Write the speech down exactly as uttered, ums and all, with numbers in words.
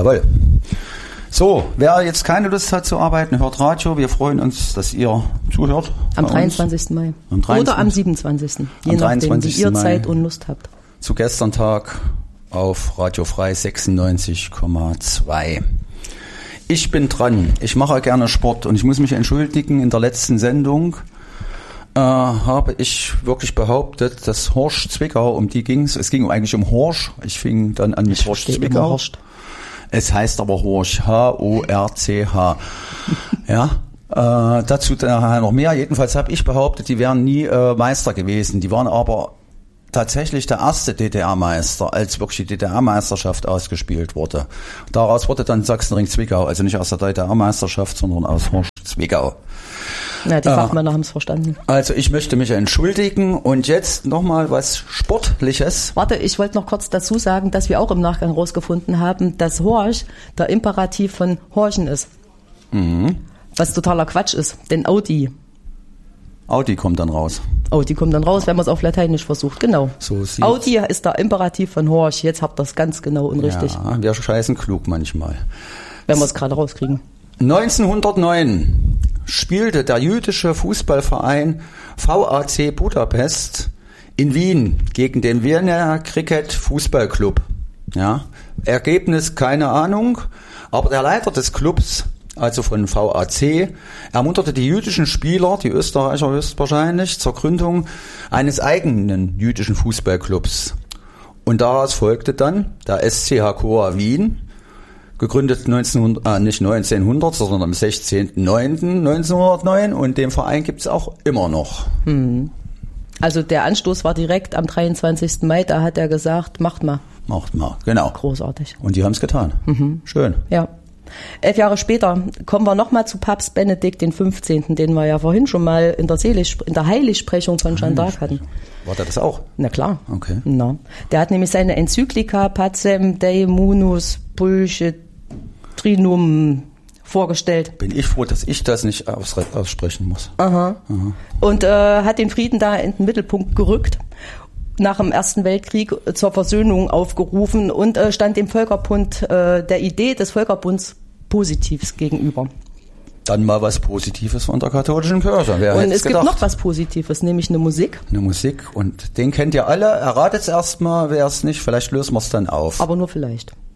Jawohl. So, wer jetzt keine Lust hat zu arbeiten, hört Radio. Wir freuen uns, dass ihr zuhört. Am dreiundzwanzigsten Mai. Am dreiundzwanzigsten Oder am siebenundzwanzigsten Je am nachdem, wie ihr Zeit und Lust habt. Zu gestern Tag auf Radio Frei sechsundneunzig Komma zwei. Ich bin dran. Ich mache gerne Sport und ich muss mich entschuldigen. In der letzten Sendung äh, habe ich wirklich behauptet, dass Horsch Zwickau, um die ging es. Es ging eigentlich um Horsch. Ich fing dann an mit ich Horsch Zwickau. Horst. Es heißt aber Horsch, H O R C H. Ja, äh, dazu nachher noch mehr. Jedenfalls habe ich behauptet, die wären nie äh, Meister gewesen. Die waren aber tatsächlich der erste D D R-Meister, als wirklich die D D R-Meisterschaft ausgespielt wurde. Daraus wurde dann Sachsenring Zwickau, also nicht aus der D D R-Meisterschaft, sondern aus Horsch Zwickau. Ja, die Fachmänner äh, haben es verstanden. Also ich möchte mich entschuldigen und jetzt nochmal was Sportliches. Warte, ich wollte noch kurz dazu sagen, dass wir auch im Nachgang rausgefunden haben, dass Horch der Imperativ von Horchen ist. Mhm. Was totaler Quatsch ist, denn Audi. Audi kommt dann raus. Audi kommt dann raus, wenn man es auf Lateinisch versucht, genau. So Audi ist der Imperativ von Horch, jetzt habt ihr es ganz genau und richtig. Ja, wir scheißen klug manchmal. Wenn wir es gerade rauskriegen. neunzehnhundertneun spielte der jüdische Fußballverein V A C Budapest in Wien gegen den Wiener Cricket Fußballclub. Ja, Ergebnis keine Ahnung, aber der Leiter des Clubs, also von V A C, ermunterte die jüdischen Spieler, die Österreicher höchstwahrscheinlich, zur Gründung eines eigenen jüdischen Fußballclubs. Und daraus folgte dann der S C H Chor Wien, gegründet neunzehnhundert, äh, nicht neunzehnhundert, sondern am sechzehnten neunten neunzehnhundertneun und den Verein gibt's auch immer noch. Hm. Also der Anstoß war direkt am dreiundzwanzigsten Mai, da hat er gesagt, macht mal. Macht mal, genau. Großartig. Und die haben's getan. Mhm. Schön. Ja. Elf Jahre später kommen wir nochmal zu Papst Benedikt den fünfzehnten, den wir ja vorhin schon mal in der, Selig, in der Heiligsprechung von Jeanne d'Arc hatten. War der das auch? Na klar. Okay. Na. Der hat nämlich seine Enzyklika Pacem Dei Munus Pulchritudinum vorgestellt. Bin ich froh, dass ich das nicht aus, aussprechen muss. Aha. Aha. Und äh, hat den Frieden da in den Mittelpunkt gerückt, nach dem Ersten Weltkrieg zur Versöhnung aufgerufen und äh, stand dem Völkerbund, äh, der Idee des Völkerbunds Positivs gegenüber. Dann mal was Positives von der katholischen Kirche. Wer und hätte es gedacht? gibt noch was Positives, nämlich eine Musik. Eine Musik und den kennt ihr alle. Erratet es erstmal, wer es nicht, vielleicht lösen wir es dann auf. Aber nur vielleicht.